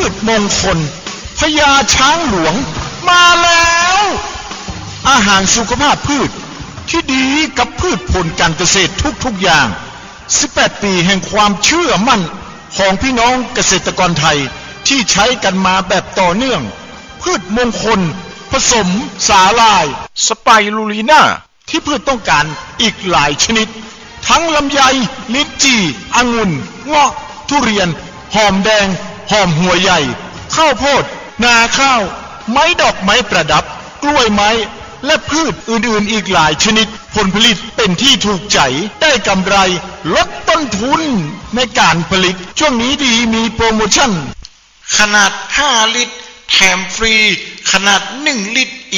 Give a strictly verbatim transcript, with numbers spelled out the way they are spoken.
ชมงคลพญาช้างหลวงมาแล้วอาหารสุขภาพพืชที่ดีกับพืชผลการเกษตรทุกๆอย่างสิบแปดปีแห่งความเชื่อมั่นของพี่น้องเกษตรกรไทยที่ใช้กันมาแบบต่อเนื่องพืชมงคลผสมสาลายสไปรูลีน่าที่พืชต้องการอีกหลายชนิดทั้งลำไยลิ้นจี่องุ่นเงาะทุเรียนหอมแดงหอมหัวใหญ่ข้าวโพดนาข้าวไม้ดอกไม้ประดับกล้วยไม้และพืชอื่นๆอีกหลายชนิดผลผลิตเป็นที่ถูกใจได้กำไรลดต้นทุนในการผลิตช่วงนี้ดีมีโปรโมชั่นขนาดห้าลิตรแถมฟรีขนาดหนึ่งลิตร